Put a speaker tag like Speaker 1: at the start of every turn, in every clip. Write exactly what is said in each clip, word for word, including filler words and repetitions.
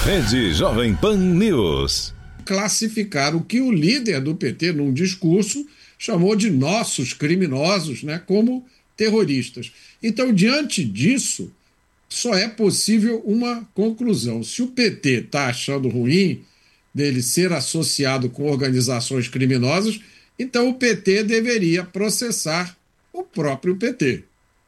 Speaker 1: Rede Jovem Pan News.
Speaker 2: Classificar o que o líder do P T, num discurso, chamou de nossos criminosos, né, como terroristas. Então, diante disso, só é possível uma conclusão. Se o P T está achando ruim dele ser associado com organizações criminosas, então o P T deveria processar o próprio P T.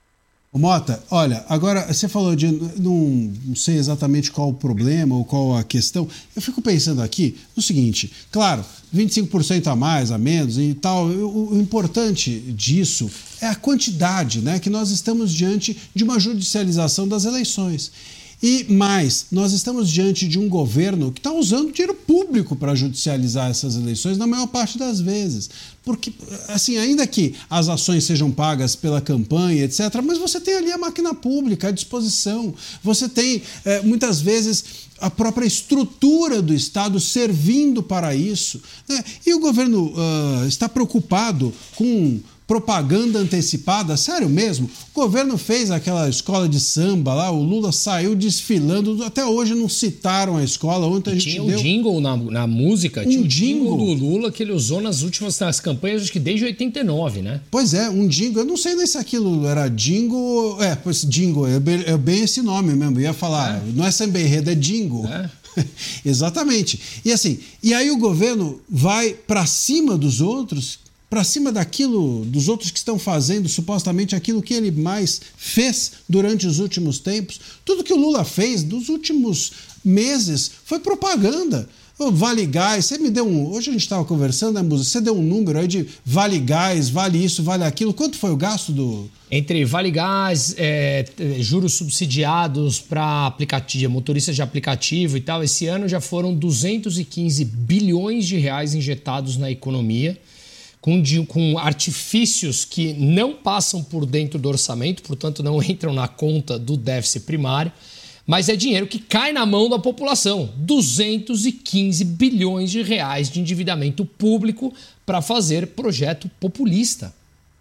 Speaker 3: Ô Mota, olha, agora você falou de, não, não sei exatamente qual o problema ou qual a questão, eu fico pensando aqui no seguinte, claro, vinte e cinco por cento a mais, a menos e tal, o, o importante disso é a quantidade, né, que nós estamos diante de uma judicialização das eleições. E mais, nós estamos diante de um governo que está usando dinheiro público para judicializar essas eleições na maior parte das vezes. Porque, assim, ainda que as ações sejam pagas pela campanha, etcétera, mas você tem ali a máquina pública à disposição. Você tem, é, muitas vezes, a própria estrutura do Estado servindo para isso, né? E o governo uh, está preocupado com propaganda antecipada, sério mesmo? O governo fez aquela escola de samba lá, o Lula saiu desfilando, até hoje não citaram a escola. Ontem a gente
Speaker 4: tinha
Speaker 3: deu...
Speaker 4: um jingle na, na música,
Speaker 3: um
Speaker 4: tinha um
Speaker 3: jingle?
Speaker 4: jingle do Lula que ele usou nas últimas nas campanhas, acho que desde oitenta e nove, né?
Speaker 3: Pois é, um jingle, eu não sei nem se aquilo era jingle, é, pois jingle, é bem, é bem esse nome mesmo, eu ia falar, é. Não é samba enredo, é jingle. É. Exatamente. E assim, e aí o governo vai para cima dos outros, para cima daquilo, dos outros que estão fazendo supostamente aquilo que ele mais fez durante os últimos tempos. Tudo que o Lula fez nos últimos meses foi propaganda. Vale Gás, você me deu um... Hoje a gente estava conversando, né, Musa? Você deu um número aí de Vale Gás, vale isso, vale aquilo. Quanto foi o gasto do...
Speaker 4: Entre Vale Gás, é, juros subsidiados para aplicativo, motoristas de aplicativo e tal, esse ano já foram duzentos e quinze bilhões de reais injetados na economia, Com, com artifícios que não passam por dentro do orçamento, portanto não entram na conta do déficit primário, mas é dinheiro que cai na mão da população. duzentos e quinze bilhões de reais de endividamento público para fazer projeto populista.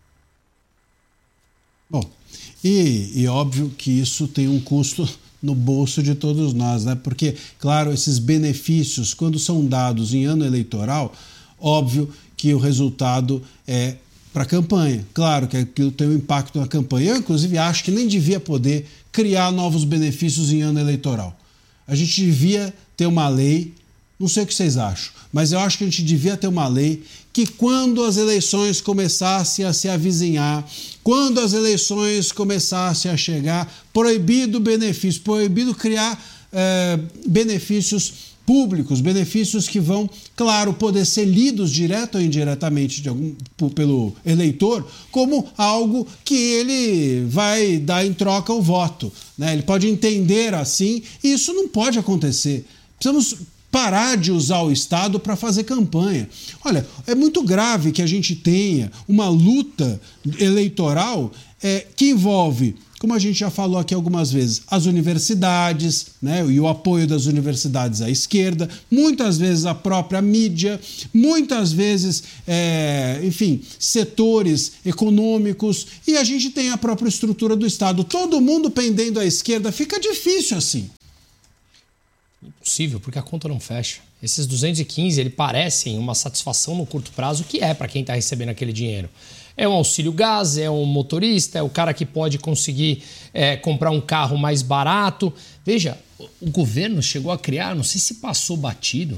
Speaker 3: Bom, e, e óbvio que isso tem um custo no bolso de todos nós, né? Porque, claro, esses benefícios, quando são dados em ano eleitoral, óbvio que o resultado é para a campanha. Claro que aquilo tem um impacto na campanha. Eu, inclusive, acho que nem devia poder criar novos benefícios em ano eleitoral. A gente devia ter uma lei, não sei o que vocês acham, mas eu acho que a gente devia ter uma lei que quando as eleições começassem a se avizinhar, quando as eleições começassem a chegar, proibido benefício, proibido criar é, benefícios públicos, benefícios que vão, claro, poder ser lidos direto ou indiretamente de algum, pelo eleitor como algo que ele vai dar em troca o voto, né? Ele pode entender assim, e isso não pode acontecer. Precisamos parar de usar o Estado para fazer campanha. Olha, é muito grave que a gente tenha uma luta eleitoral é, que envolve, como a gente já falou aqui algumas vezes, as universidades, né, e o apoio das universidades à esquerda, muitas vezes a própria mídia, muitas vezes, é, enfim, setores econômicos, e a gente tem a própria estrutura do Estado. Todo mundo pendendo à esquerda, fica difícil assim.
Speaker 4: Impossível, porque a conta não fecha. Esses duzentos e quinze, ele parecem uma satisfação no curto prazo, que é para quem está recebendo aquele dinheiro. É um auxílio gás, é um motorista, é o cara que pode conseguir é, comprar um carro mais barato. Veja, o governo chegou a criar, não sei se passou batido,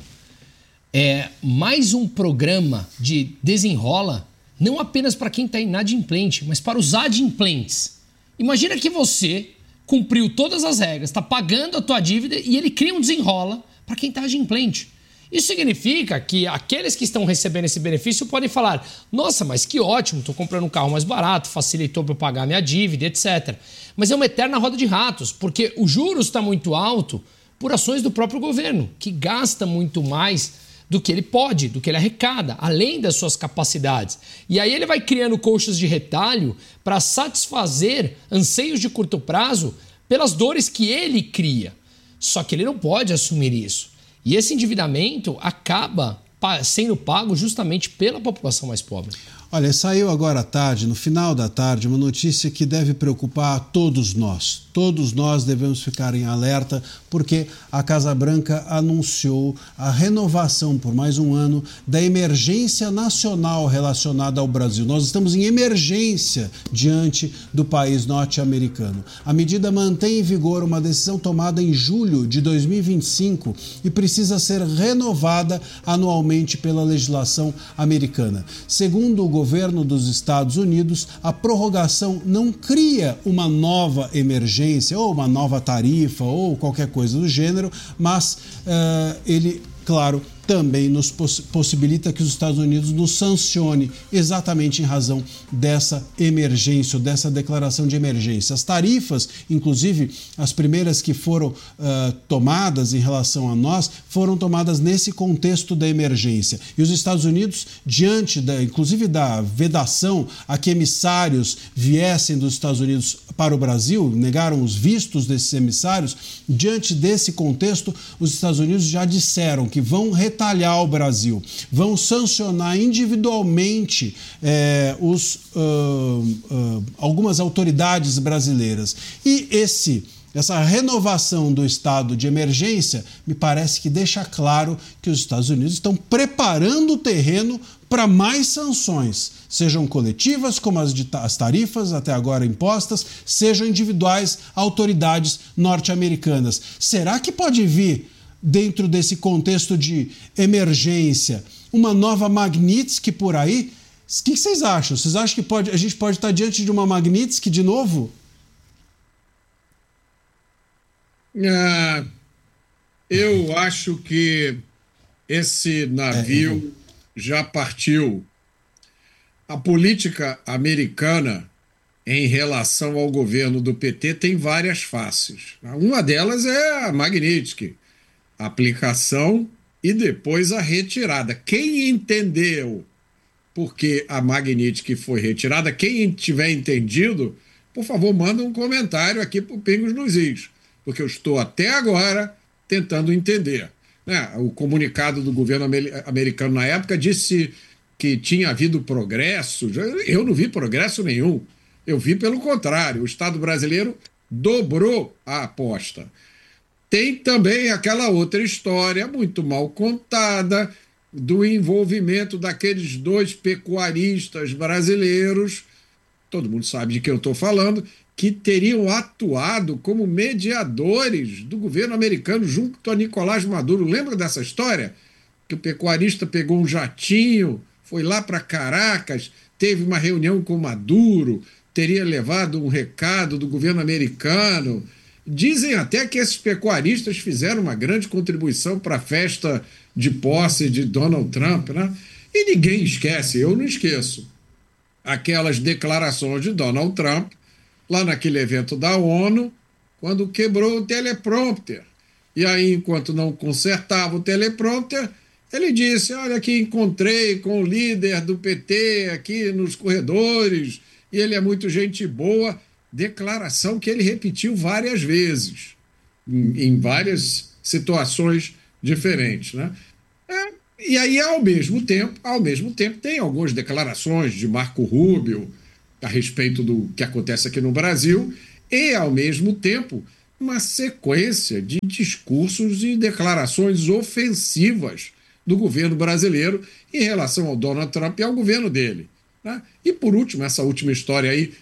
Speaker 4: é, mais um programa de desenrola, não apenas para quem está inadimplente, mas para os adimplentes. Imagina que você cumpriu todas as regras, está pagando a tua dívida e ele cria um desenrola para quem está adimplente. Isso significa que aqueles que estão recebendo esse benefício podem falar: nossa, mas que ótimo, estou comprando um carro mais barato, facilitou para eu pagar minha dívida, etcétera. Mas é uma eterna roda de ratos, porque o juros está muito alto por ações do próprio governo, que gasta muito mais do que ele pode, do que ele arrecada, além das suas capacidades. E aí ele vai criando colchas de retalho para satisfazer anseios de curto prazo pelas dores que ele cria. Só que ele não pode assumir isso. E esse endividamento acaba sendo pago justamente pela população mais pobre.
Speaker 3: Olha, saiu agora à tarde, no final da tarde, uma notícia que deve preocupar a todos nós. Todos nós devemos ficar em alerta, porque a Casa Branca anunciou a renovação por mais um ano da emergência nacional relacionada ao Brasil. Nós estamos em emergência diante do país norte-americano. A medida mantém em vigor uma decisão tomada em julho de dois mil e vinte e cinco e precisa ser renovada anualmente pela legislação americana. Segundo o governo dos Estados Unidos, a prorrogação não cria uma nova emergência ou uma nova tarifa ou qualquer coisa do gênero, mas uh, ele, claro, também nos poss- possibilita que os Estados Unidos nos sancione exatamente em razão dessa emergência, ou dessa declaração de emergência. As tarifas, inclusive as primeiras que foram uh, tomadas em relação a nós, foram tomadas nesse contexto da emergência. E os Estados Unidos, diante da, inclusive da vedação a que emissários viessem dos Estados Unidos para o Brasil, negaram os vistos desses emissários, diante desse contexto, os Estados Unidos já disseram que vão retalhar o Brasil, vão sancionar individualmente eh, os, uh, uh, algumas autoridades brasileiras. E esse, essa renovação do estado de emergência me parece que deixa claro que os Estados Unidos estão preparando o terreno para mais sanções, sejam coletivas, como as, de, as tarifas até agora impostas, sejam individuais autoridades norte-americanas. Será que pode vir, dentro desse contexto de emergência, uma nova Magnitsky por aí? O que vocês acham? Vocês acham que pode, a gente pode estar diante de uma Magnitsky de novo?
Speaker 2: Ah, eu acho que esse navio é, já partiu. A política americana em relação ao governo do P T tem várias faces. Uma delas é a Magnitsky, a aplicação e depois a retirada. Quem entendeu por que a Magnitsky foi retirada, quem tiver entendido, por favor, manda um comentário aqui para o Pingos nos Is, porque eu estou até agora tentando entender. Né? O comunicado do governo americano na época disse que tinha havido progresso. Eu não vi progresso nenhum. Eu vi pelo contrário. O Estado brasileiro dobrou a aposta. Tem também aquela outra história muito mal contada do envolvimento daqueles dois pecuaristas brasileiros, todo mundo sabe de quem eu estou falando, que teriam atuado como mediadores do governo americano junto a Nicolás Maduro. Lembra dessa história? Que o pecuarista pegou um jatinho, foi lá para Caracas, teve uma reunião com Maduro, teria levado um recado do governo americano. Dizem até que esses pecuaristas fizeram uma grande contribuição para a festa de posse de Donald Trump, né? E ninguém esquece, eu não esqueço, aquelas declarações de Donald Trump lá naquele evento da ONU, quando quebrou o teleprompter. E aí, enquanto não consertava o teleprompter, ele disse, olha aqui, encontrei com o líder do P T aqui nos corredores, e ele é muito gente boa. Declaração que ele repetiu várias vezes, em, em várias situações diferentes, né? É, e aí, ao mesmo tempo, ao mesmo tempo, tem algumas declarações de Marco Rubio a respeito do que acontece aqui no Brasil e, ao mesmo tempo, uma sequência de discursos e declarações ofensivas do governo brasileiro em relação ao Donald Trump e ao governo dele, né? E, por último, essa última história aí,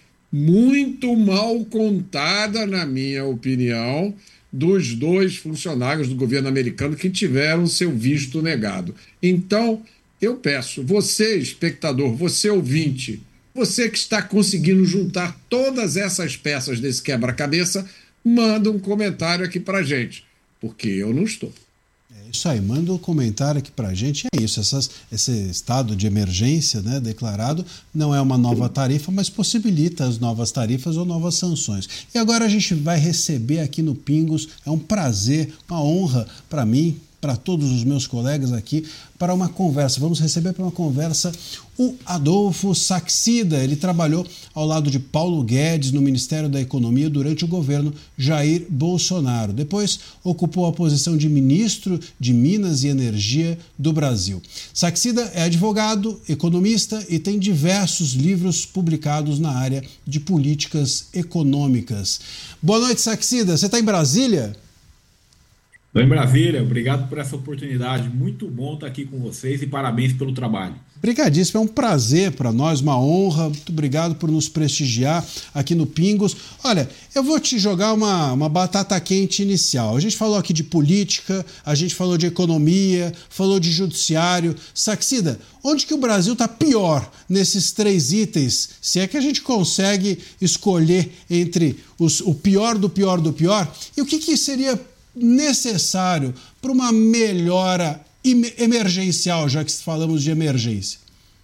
Speaker 2: muito mal contada, na minha opinião, dos dois funcionários do governo americano que tiveram seu visto negado. Então, eu peço, você, espectador, você, ouvinte, você que está conseguindo juntar todas essas peças desse quebra-cabeça, manda um comentário aqui pra gente, porque eu não estou.
Speaker 3: É isso aí, manda um comentário aqui pra gente. É isso, essas, esse estado de emergência, né, declarado não é uma nova tarifa, mas possibilita as novas tarifas ou novas sanções. E agora a gente vai receber aqui no Pingos, é um prazer, uma honra para mim, para todos os meus colegas aqui para uma conversa. Vamos receber para uma conversa o Adolfo Saxida. Ele trabalhou ao lado de Paulo Guedes no Ministério da Economia durante o governo Jair Bolsonaro. Depois ocupou a posição de ministro de Minas e Energia do Brasil. Saxida é advogado, economista e tem diversos livros publicados na área de políticas econômicas. Boa noite, Saxida. Você está em Brasília?
Speaker 5: Estou em Brasília. Obrigado por essa oportunidade. Muito bom estar aqui com vocês e parabéns pelo trabalho.
Speaker 3: Obrigadíssimo, é um prazer para nós, uma honra. Muito obrigado por nos prestigiar aqui no Pingos. Olha, eu vou te jogar uma, uma batata quente inicial. A gente falou aqui de política, a gente falou de economia, falou de judiciário. Saxida, onde que o Brasil está pior nesses três itens? Se é que a gente consegue escolher entre os, o pior do pior do pior, e o que, que seria necessário para uma melhora emergencial, já que falamos de emergência?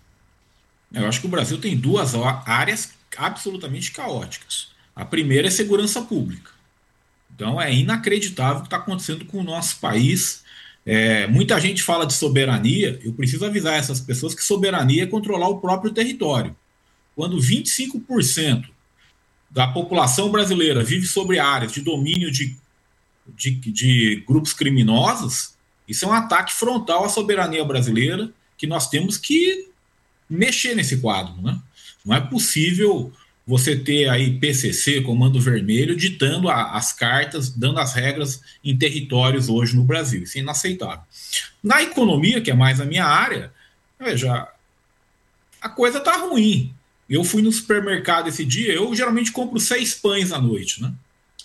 Speaker 5: Eu acho que o Brasil tem duas áreas absolutamente caóticas. A primeira é segurança pública. Então é inacreditável o que está acontecendo com o nosso país. É, muita gente fala de soberania. Eu preciso avisar essas pessoas que soberania é controlar o próprio território. Quando vinte e cinco por cento da população brasileira vive sobre áreas de domínio de, de, de grupos criminosos, isso é um ataque frontal à soberania brasileira que nós temos que mexer nesse quadro, né? Não é possível você ter aí P C C, Comando Vermelho, ditando a, as cartas, dando as regras em territórios hoje no Brasil. Isso é inaceitável. Na economia, que é mais a minha área, veja, a coisa tá ruim. Eu fui no supermercado esse dia, eu geralmente compro seis pães à noite, né?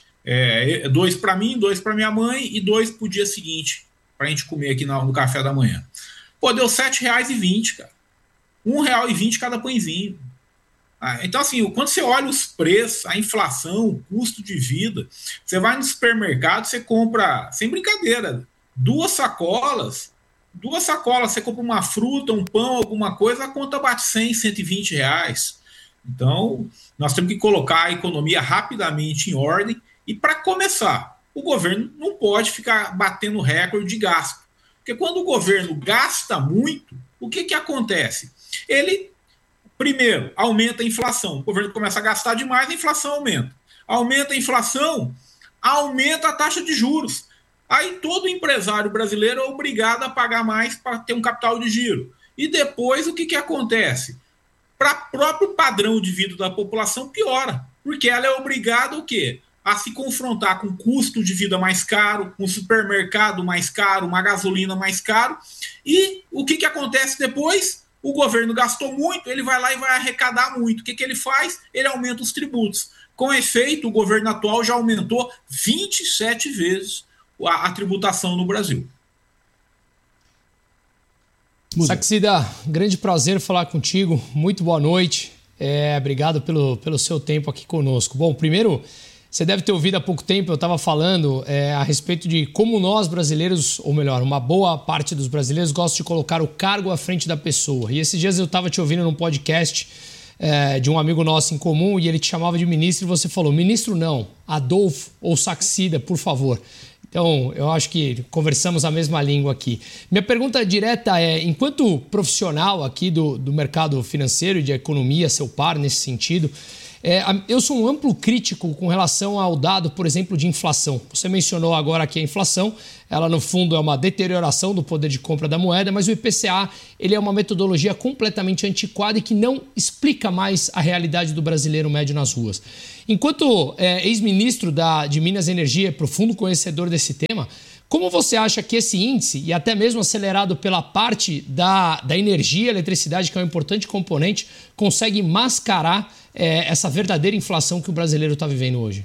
Speaker 5: É, dois para mim, dois para minha mãe e dois para o dia seguinte, para a gente comer aqui no, no café da manhã. Pô, deu sete reais e vinte, cara. um real e vinte cada pãezinho. Ah, então, assim, quando você olha os preços, a inflação, o custo de vida, você vai no supermercado, você compra, sem brincadeira, duas sacolas, duas sacolas, você compra uma fruta, um pão, alguma coisa, a conta bate cem, cento e vinte reais. Então, nós temos que colocar a economia rapidamente em ordem e, para começar, o governo não pode ficar batendo recorde de gasto. Porque quando o governo gasta muito, o que, que acontece? Ele, primeiro, aumenta a inflação. O governo começa a gastar demais, a inflação aumenta. Aumenta a inflação, aumenta a taxa de juros. Aí todo empresário brasileiro é obrigado a pagar mais para ter um capital de giro. E depois o que, que acontece? Para o próprio padrão de vida da população piora. Porque ela é obrigada o quê? A se confrontar com custo de vida mais caro, com um supermercado mais caro, uma gasolina mais caro. E o que, que acontece depois? O governo gastou muito, ele vai lá e vai arrecadar muito. O que, que ele faz? Ele aumenta os tributos. Com efeito, o governo atual já aumentou vinte e sete vezes a, a tributação no Brasil.
Speaker 4: Saxida, grande prazer falar contigo. Muito boa noite. É, obrigado pelo, pelo seu tempo aqui conosco. Bom, primeiro, você deve ter ouvido há pouco tempo, eu estava falando é, a respeito de como nós brasileiros, ou melhor, uma boa parte dos brasileiros gosta de colocar o cargo à frente da pessoa. E esses dias eu estava te ouvindo num podcast é, de um amigo nosso em comum e ele te chamava de ministro e você falou, ministro não, Adolfo ou Saxida, por favor. Então, eu acho que conversamos a mesma língua aqui. Minha pergunta direta é, enquanto profissional aqui do, do mercado financeiro e de economia, seu par nesse sentido, é, eu sou um amplo crítico com relação ao dado, por exemplo, de inflação. Você mencionou agora que a inflação, ela no fundo é uma deterioração do poder de compra da moeda, mas o I P C A ele é uma metodologia completamente antiquada e que não explica mais a realidade do brasileiro médio nas ruas. Enquanto é, ex-ministro da, de Minas e Energia, profundo conhecedor desse tema, como você acha que esse índice, e até mesmo acelerado pela parte da, da energia e eletricidade, que é um importante componente, consegue mascarar é, essa verdadeira inflação que o brasileiro está vivendo hoje?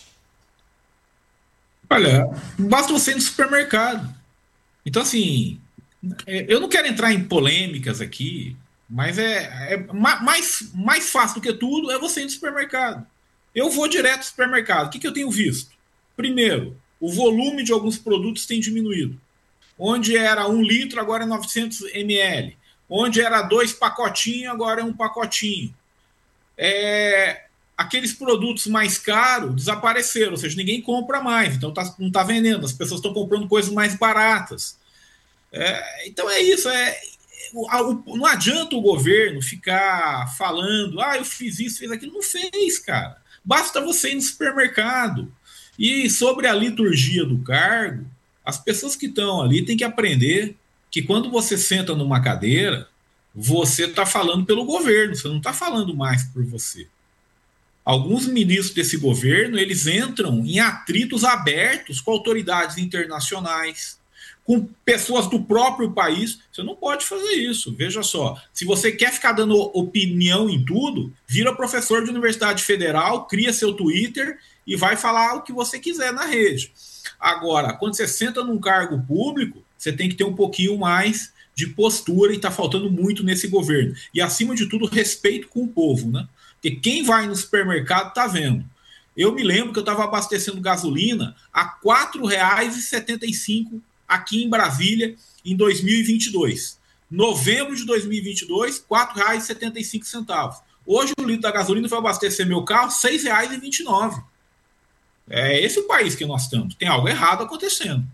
Speaker 5: Olha, basta você ir no supermercado. Então, assim, eu não quero entrar em polêmicas aqui, mas é, é mais, mais fácil do que tudo é você ir no supermercado. Eu vou direto ao supermercado. O que, que eu tenho visto? Primeiro, o volume de alguns produtos tem diminuído. Onde era um litro, agora é novecentos mililitros. Onde era dois pacotinhos, agora é um pacotinho. É, aqueles produtos mais caros desapareceram, ou seja, ninguém compra mais, então tá, não está vendendo, as pessoas estão comprando coisas mais baratas. É, então é isso, é, não adianta o governo ficar falando, ah, eu fiz isso, fiz aquilo. Não fez, cara. Basta você ir no supermercado. E sobre a liturgia do cargo, as pessoas que estão ali têm que aprender que quando você senta numa cadeira, você está falando pelo governo, você não está falando mais por você. Alguns ministros desse governo, eles entram em atritos abertos com autoridades internacionais, com pessoas do próprio país. Você não pode fazer isso. Veja só, se você quer ficar dando opinião em tudo, vira professor de universidade federal, cria seu Twitter e vai falar o que você quiser na rede. Agora, quando você senta num cargo público, você tem que ter um pouquinho mais de postura, e está faltando muito nesse governo. E, acima de tudo, respeito com o povo, né? Porque quem vai no supermercado está vendo. Eu me lembro que eu estava abastecendo gasolina a quatro reais e setenta e cinco centavos aqui em Brasília, em dois mil e vinte e dois. Novembro de dois mil e vinte e dois, quatro reais e setenta e cinco centavos. Hoje o litro da gasolina foi abastecer meu carro, seis reais e vinte e nove centavos. É esse o país que nós estamos. Tem algo errado acontecendo.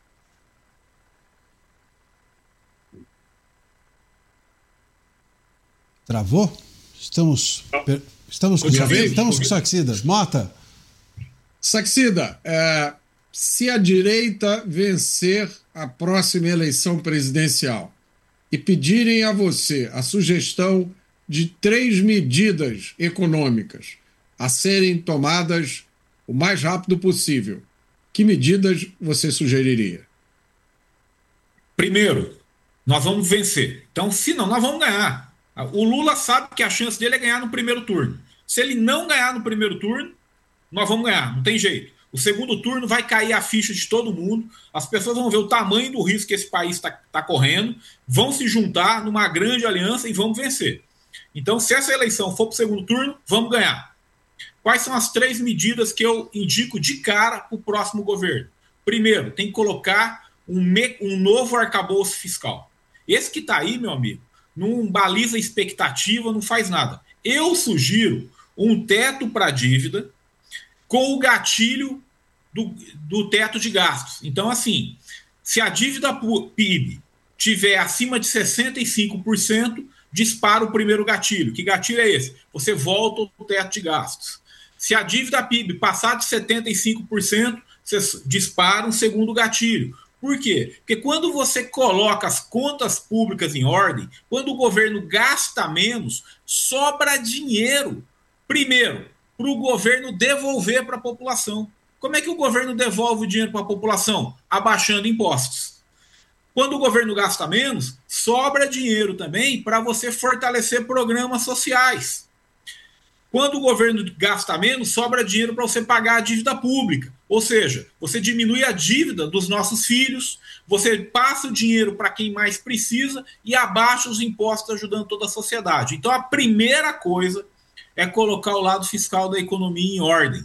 Speaker 3: Travou? Estamos... Per... Estamos com, estamos com o Saxida. Mota?
Speaker 2: Saxida, é... se a direita vencer a próxima eleição presidencial e pedirem a você a sugestão de três medidas econômicas a serem tomadas o mais rápido possível, que medidas você sugeriria?
Speaker 5: Primeiro, nós vamos vencer. Então, se não, nós vamos ganhar. O Lula sabe que a chance dele é ganhar no primeiro turno. Se ele não ganhar no primeiro turno, nós vamos ganhar, não tem jeito. O segundo turno vai cair a ficha de todo mundo, as pessoas vão ver o tamanho do risco que esse país está tá correndo, vão se juntar numa grande aliança e vamos vencer. Então, se essa eleição for para o segundo turno, vamos ganhar. Quais são as três medidas que eu indico de cara para o próximo governo? Primeiro, tem que colocar um, me, um novo arcabouço fiscal. Esse que está aí, meu amigo, não baliza expectativa, não faz nada. Eu sugiro um teto para a dívida, com o gatilho do, do teto de gastos. Então, assim, se a dívida P I B tiver acima de sessenta e cinco por cento, dispara o primeiro gatilho. Que gatilho é esse? Você volta ao teto de gastos. Se a dívida P I B passar de setenta e cinco por cento, você dispara um segundo gatilho. Por quê? Porque quando você coloca as contas públicas em ordem, quando o governo gasta menos, sobra dinheiro. Primeiro, para o governo devolver para a população. Como é que o governo devolve o dinheiro para a população? Abaixando impostos. Quando o governo gasta menos, sobra dinheiro também para você fortalecer programas sociais. Quando o governo gasta menos, sobra dinheiro para você pagar a dívida pública. Ou seja, você diminui a dívida dos nossos filhos, você passa o dinheiro para quem mais precisa e abaixa os impostos, ajudando toda a sociedade. Então, a primeira coisa é colocar o lado fiscal da economia em ordem.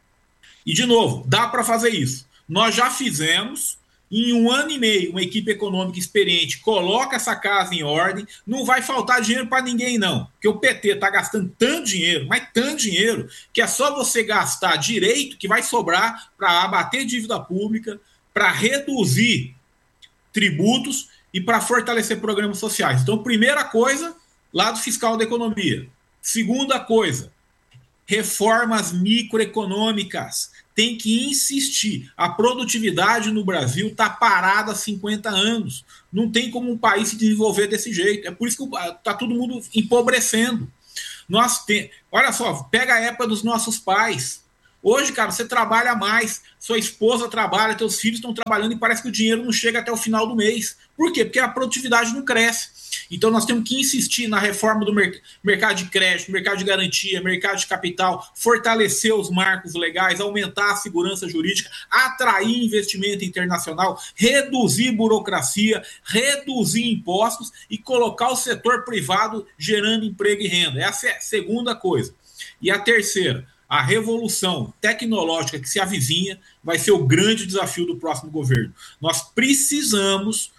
Speaker 5: E, de novo, dá para fazer isso. Nós já fizemos, em um ano e meio, uma equipe econômica experiente coloca essa casa em ordem, não vai faltar dinheiro para ninguém, não. Porque o P T está gastando tanto dinheiro, mas tanto dinheiro, que é só você gastar direito que vai sobrar para abater dívida pública, para reduzir tributos e para fortalecer programas sociais. Então, primeira coisa, lado fiscal da economia. Segunda coisa, reformas microeconômicas. Tem que insistir. A produtividade no Brasil está parada há cinquenta anos. Não tem como um país se desenvolver desse jeito. É por isso que está todo mundo empobrecendo. Nós tem... Olha só, pega a época dos nossos pais. Hoje, cara, você trabalha mais, sua esposa trabalha, teus filhos estão trabalhando e parece que o dinheiro não chega até o final do mês. Por quê? Porque a produtividade não cresce. Então nós temos que insistir na reforma do mer- mercado de crédito, mercado de garantia, mercado de capital, fortalecer os marcos legais, aumentar a segurança jurídica, atrair investimento internacional, reduzir burocracia, reduzir impostos e colocar o setor privado gerando emprego e renda. Essa é a segunda coisa. E a terceira, a revolução tecnológica que se avizinha vai ser o grande desafio do próximo governo. Nós precisamos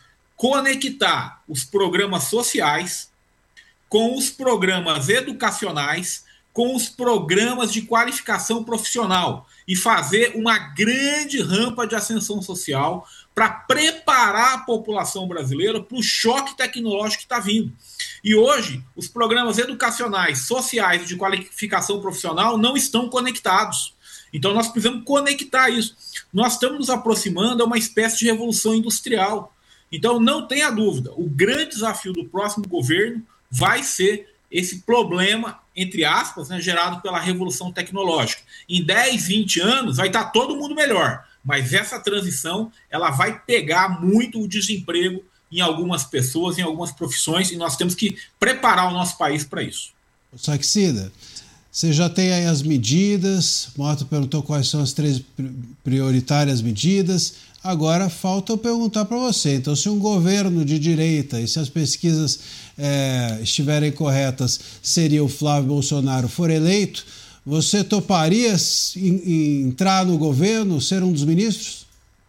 Speaker 5: conectar os programas sociais com os programas educacionais com os programas de qualificação profissional e fazer uma grande rampa de ascensão social para preparar a população brasileira para o choque tecnológico que está vindo. E hoje, os programas educacionais, sociais e de qualificação profissional não estão conectados. Então, nós precisamos conectar isso. Nós estamos nos aproximando a uma espécie de revolução industrial. Então, não tenha dúvida, o grande desafio do próximo governo vai ser esse problema, entre aspas, né, gerado pela revolução tecnológica. Em dez, vinte anos, vai estar todo mundo melhor, mas essa transição ela vai pegar muito o desemprego em algumas pessoas, em algumas profissões, e nós temos que preparar o nosso país para isso.
Speaker 3: Saxida, você já tem aí as medidas, o Mota perguntou quais são as três prioritárias medidas, agora falta eu perguntar para você, então se um governo de direita, e se as pesquisas é, estiverem corretas, seria o Flávio Bolsonaro for eleito, você toparia em, em entrar no governo, ser um dos ministros?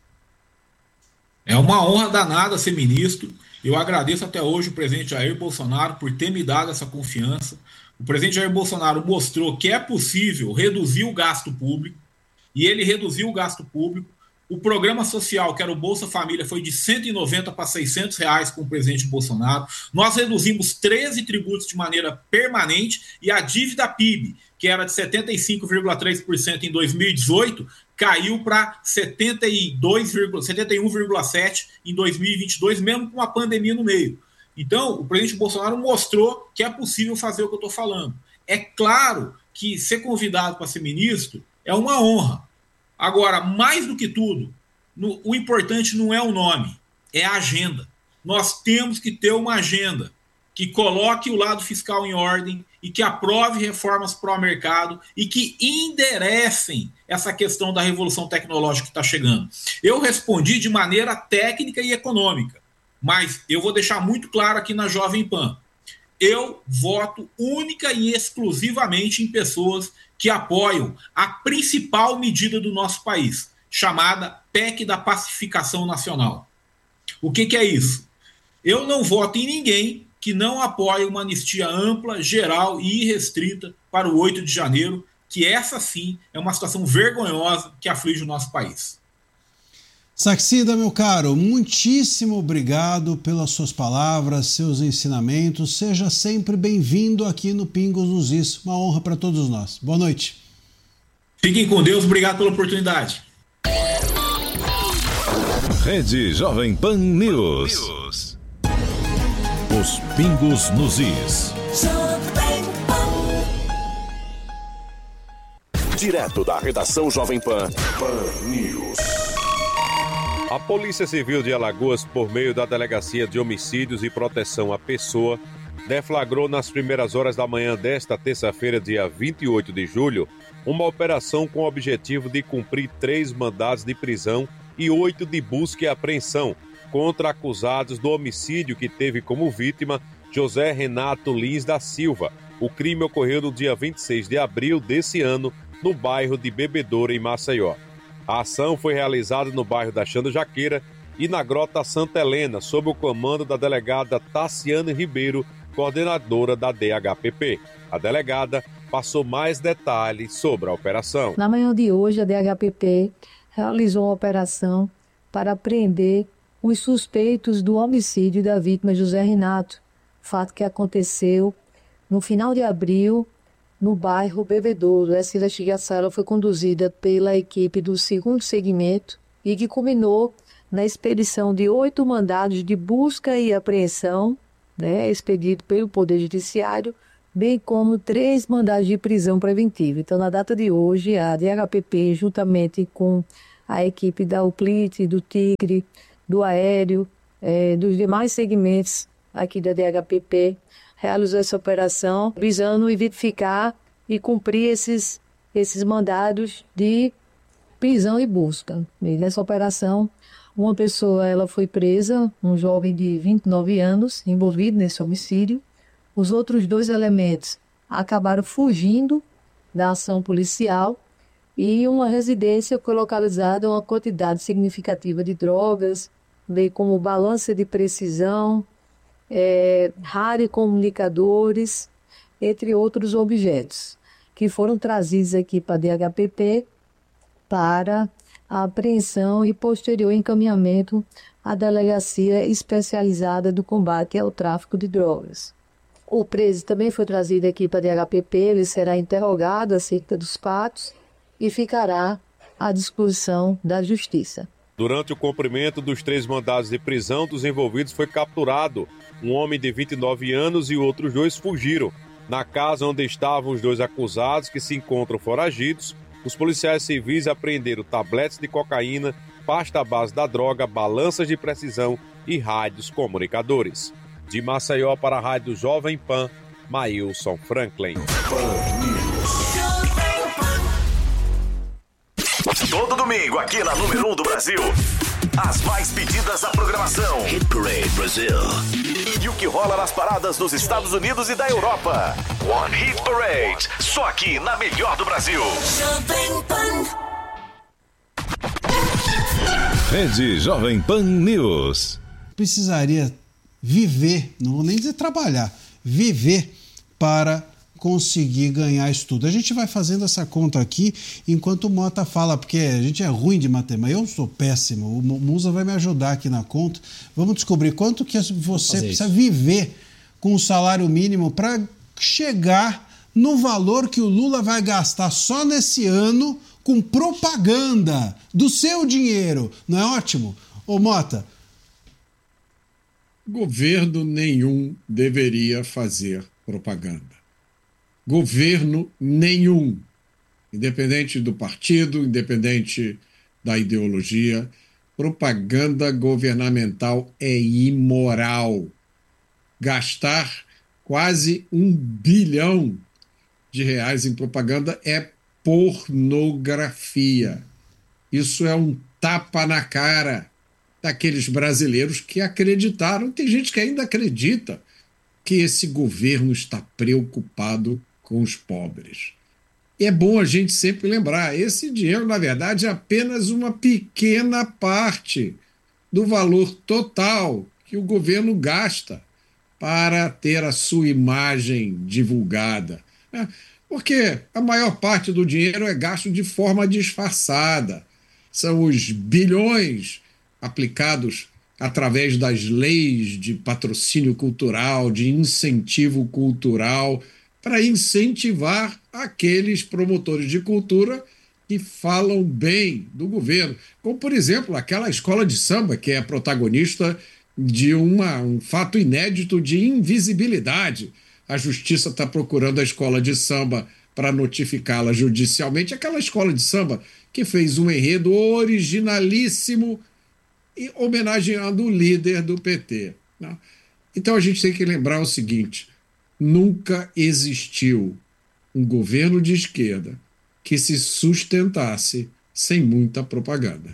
Speaker 5: É uma honra danada ser ministro. Eu agradeço até hoje o presidente Jair Bolsonaro por ter me dado essa confiança. O presidente Jair Bolsonaro mostrou que é possível reduzir o gasto público, e ele reduziu o gasto público. O programa social, que era o Bolsa Família, foi de cento e noventa para seiscentos reais com o presidente Bolsonaro. Nós reduzimos treze tributos de maneira permanente e a dívida P I B, que era de setenta e cinco vírgula três por cento em dois mil e dezoito, caiu para setenta e um vírgula sete por cento em dois mil e vinte e dois, mesmo com a pandemia no meio. Então, o presidente Bolsonaro mostrou que é possível fazer o que eu estou falando. É claro que ser convidado para ser ministro é uma honra. Agora, mais do que tudo, no, o importante não é o nome, é a agenda. Nós temos que ter uma agenda que coloque o lado fiscal em ordem e que aprove reformas pró-mercado e que enderecem essa questão da revolução tecnológica que está chegando. Eu respondi de maneira técnica e econômica, mas eu vou deixar muito claro aqui na Jovem Pan. Eu voto única e exclusivamente em pessoas que apoiam a principal medida do nosso país, chamada P E C da Pacificação Nacional. O que, que é isso? Eu não voto em ninguém que não apoie uma anistia ampla, geral e irrestrita para o oito de janeiro, que essa sim é uma situação vergonhosa que aflige o nosso país.
Speaker 3: Saxida, meu caro, muitíssimo obrigado pelas suas palavras, seus ensinamentos. Seja sempre bem-vindo aqui no Pingos nos Is. Uma honra para todos nós. Boa noite.
Speaker 5: Fiquem com Deus. Obrigado pela oportunidade.
Speaker 1: Rede Jovem Pan News. Os Pingos nos Is.
Speaker 6: Direto da redação Jovem Pan, Pan News.
Speaker 7: A Polícia Civil de Alagoas, por meio da Delegacia de Homicídios e Proteção à Pessoa, deflagrou nas primeiras horas da manhã desta terça-feira, dia vinte e oito de julho, uma operação com o objetivo de cumprir três mandados de prisão e oito de busca e apreensão contra acusados do homicídio que teve como vítima José Renato Lins da Silva. O crime ocorreu no dia vinte e seis de abril desse ano, no bairro de Bebedouro, em Maceió. A ação foi realizada no bairro da Xanda Jaqueira e na Grota Santa Helena, sob o comando da delegada Tassiane Ribeiro, coordenadora da D H P P. A delegada passou mais detalhes sobre a operação.
Speaker 8: Na manhã de hoje, a D H P P realizou uma operação para prender os suspeitos do homicídio da vítima José Renato, fato que aconteceu no final de abril, no bairro Bebedouro. Essa investigação foi conduzida pela equipe do segundo segmento e que culminou na expedição de oito mandados de busca e apreensão, né, expedido pelo Poder Judiciário, bem como três mandados de prisão preventiva. Então, na data de hoje, a D H P P, juntamente com a equipe da U P L I T, do Tigre, do Aéreo, eh, dos demais segmentos aqui da D H P P, realizou essa operação visando identificar e cumprir esses, esses mandados de prisão e busca. E nessa operação, uma pessoa ela foi presa, um jovem de vinte e nove anos, envolvido nesse homicídio. Os outros dois elementos acabaram fugindo da ação policial e uma residência foi localizada uma quantidade significativa de drogas, bem como balança de precisão, É, rádio comunicadores, entre outros objetos. que foram trazidos aqui para a D H P P para a apreensão e posterior encaminhamento à Delegacia Especializada do Combate ao Tráfico de Drogas. O preso também foi trazido aqui para a D H P P, ele será interrogado acerca dos fatos e ficará à disposição da Justiça.
Speaker 7: Durante o cumprimento dos três mandados de prisão dos envolvidos foi capturado um homem de vinte e nove anos e outros dois fugiram. Na casa onde estavam os dois acusados, que se encontram foragidos, os policiais civis apreenderam tabletes de cocaína, pasta à base da droga, balanças de precisão e rádios comunicadores. De Maceió para a Rádio Jovem Pan, Maílson Franklin.
Speaker 6: Todo domingo aqui na número um do Brasil. As mais pedidas da programação. Hit Parade Brasil. E o que rola nas paradas dos Estados Unidos e da Europa. One Hit Parade. Só aqui na melhor do Brasil. Jovem Pan.
Speaker 1: Rede Jovem Pan News.
Speaker 3: Precisaria viver, não vou nem dizer trabalhar, viver para conseguir ganhar estudo. A gente vai fazendo essa conta aqui enquanto o Mota fala, porque a gente é ruim de matemática, eu sou péssimo, o Musa vai me ajudar aqui na conta. Vamos descobrir quanto que você precisa isso. viver com o salário mínimo para chegar no valor que o Lula vai gastar só nesse ano com propaganda do seu dinheiro. Não é ótimo? Ô Mota,
Speaker 2: governo nenhum deveria fazer propaganda. Governo nenhum, independente do partido, independente da ideologia, propaganda governamental é imoral. Gastar quase um bilhão de reais em propaganda é pornografia. Isso é um tapa na cara daqueles brasileiros que acreditaram, tem gente que ainda acredita, que esse governo está preocupado com os pobres. E é bom a gente sempre lembrar, esse dinheiro, na verdade, é apenas uma pequena parte do valor total que o governo gasta para ter a sua imagem divulgada. Né? Porque a maior parte do dinheiro é gasto de forma disfarçada. São os bilhões aplicados através das leis de patrocínio cultural, de incentivo cultural, para incentivar aqueles promotores de cultura que falam bem do governo. Como, por exemplo, aquela escola de samba que é protagonista de uma, um fato inédito de invisibilidade. A justiça está procurando a escola de samba para notificá-la judicialmente. Aquela escola de samba que fez um enredo originalíssimo e homenageando o líder do P T. Né? Então a gente tem que lembrar o seguinte, nunca existiu um governo de esquerda que se sustentasse sem muita propaganda.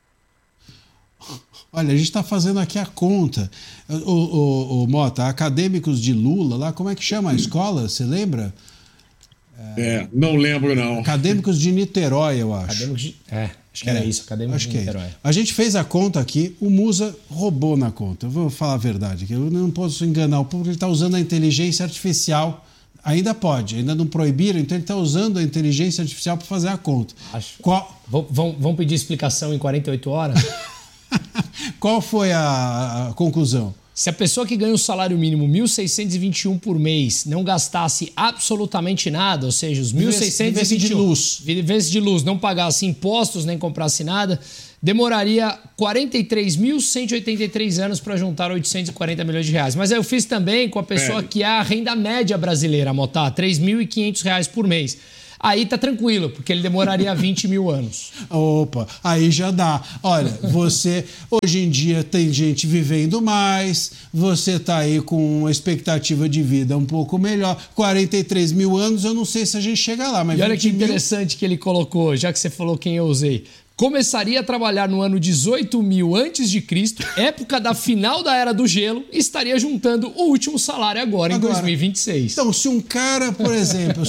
Speaker 3: Olha, a gente está fazendo aqui a conta. O, o, o Mota, acadêmicos de Lula, lá, como é que chama a escola? Você lembra?
Speaker 2: É, é, não lembro, não.
Speaker 3: Acadêmicos de Niterói, eu acho.
Speaker 4: Acadêmicos de... É, acho que era é, isso, Acadêmicos
Speaker 3: acho
Speaker 4: de
Speaker 3: que
Speaker 4: Niterói.
Speaker 3: É. A gente fez a conta aqui, o Musa roubou na conta. Eu vou falar a verdade, que eu não posso enganar o público, ele está usando a inteligência artificial. Ainda pode, ainda não proibiram, então ele está usando a inteligência artificial para fazer a conta.
Speaker 4: Acho.
Speaker 3: Qual...
Speaker 4: Vão, vão pedir explicação em quarenta e oito horas?
Speaker 3: Qual foi a, a conclusão?
Speaker 4: Se a pessoa que ganha o salário mínimo mil seiscentos e vinte e um por mês não gastasse absolutamente nada, ou seja, os mil seiscentos e vinte e um...
Speaker 3: Vivesse de luz.
Speaker 4: Vivesse de luz, não pagasse impostos, nem comprasse nada, demoraria quarenta e três mil cento e oitenta e três anos para juntar oitocentos e quarenta milhões de reais. Mas eu fiz também com a pessoa é. que é a renda média brasileira, Motá, três mil e quinhentos reais por mês. Aí tá tranquilo, porque ele demoraria vinte mil anos.
Speaker 3: Opa, aí já dá. Olha, você, hoje em dia tem gente vivendo mais, você tá aí com uma expectativa de vida um pouco melhor. quarenta e três mil anos, eu não sei se a gente chega lá, mas
Speaker 4: e olha que
Speaker 3: mil...
Speaker 4: interessante que ele colocou, já que você falou quem eu usei. Começaria a trabalhar no ano dezoito mil antes de Cristo, época da final da Era do Gelo, e estaria juntando o último salário agora, agora em dois mil e vinte e seis.
Speaker 3: Então, se um cara, por exemplo, se o...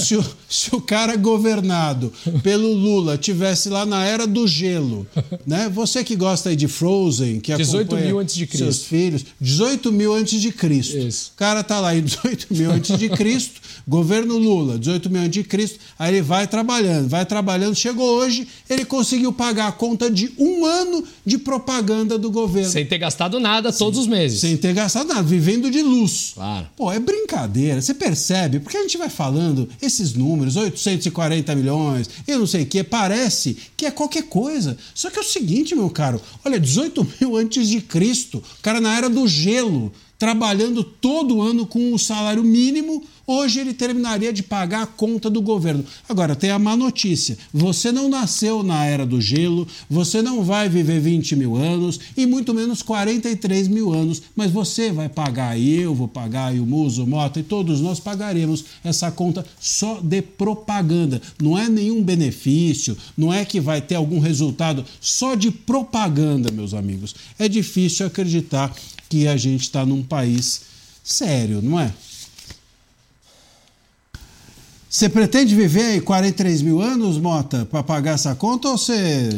Speaker 3: se o cara governado pelo Lula tivesse lá na era do gelo, né? Você que gosta aí de Frozen, que
Speaker 4: dezoito
Speaker 3: acompanha
Speaker 4: mil antes de Cristo.
Speaker 3: seus filhos, dezoito mil antes de Cristo.
Speaker 4: Isso.
Speaker 3: O cara tá lá em dezoito mil antes de Cristo, governo Lula, dezoito mil antes de Cristo, aí ele vai trabalhando, vai trabalhando, chegou hoje, ele conseguiu pagar a conta de um ano de propaganda do governo.
Speaker 4: Sem ter gastado nada todos os meses.
Speaker 3: Sem ter gastado nada, vivendo de luz.
Speaker 4: Claro.
Speaker 3: Pô, é brincadeira, você percebe? Porque a gente vai falando esses números, oitocentos e quarenta milhões, eu não sei o que, parece que é qualquer coisa. Só que é o seguinte, meu caro, olha, dezoito mil antes de Cristo, o cara na era do gelo, trabalhando todo ano com o salário mínimo, hoje ele terminaria de pagar a conta do governo. Agora, tem a má notícia. Você não nasceu na era do gelo, você não vai viver vinte mil anos e muito menos quarenta e três mil anos, mas você vai pagar, e eu vou pagar, e o Muso, o Mota, e todos nós pagaremos essa conta só de propaganda. Não é nenhum benefício, não é que vai ter algum resultado, só de propaganda, meus amigos. É difícil acreditar que a gente está num país sério, não é? Você pretende viver aí quarenta e três mil anos, Mota, para pagar essa conta ou você...